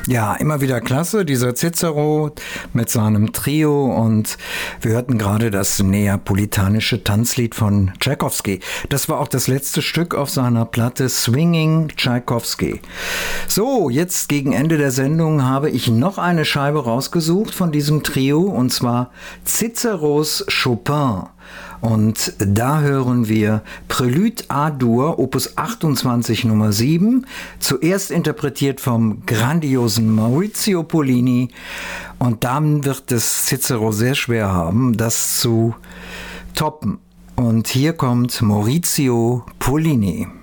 Ja, immer wieder klasse, dieser Cicero mit seinem Trio, und wir hörten gerade das neapolitanische Tanzlied von Tschaikowski. Das war auch das letzte Stück auf seiner Platte Swinging Tschaikowski. So, jetzt gegen Ende der Sendung habe ich noch eine Scheibe rausgesucht von diesem Trio, und zwar Ciceros Chopin. Und da hören wir Prélude A-Dur, Opus 28 Nummer 7, zuerst interpretiert vom grandiosen Maurizio Pollini. Und dann wird es Cicero sehr schwer haben, das zu toppen. Und hier kommt Maurizio Pollini.